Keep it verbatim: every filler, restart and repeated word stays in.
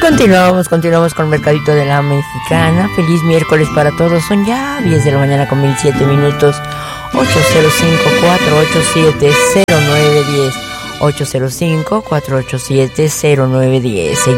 continuamos, continuamos con Mercadito de la Mexicana. Feliz miércoles para todos. Son ya diez de la mañana con veintisiete minutos. ocho cero cinco, cuatro ocho siete, cero nueve uno cero. ocho cero cinco, cuatro ocho siete, cero nueve uno cero.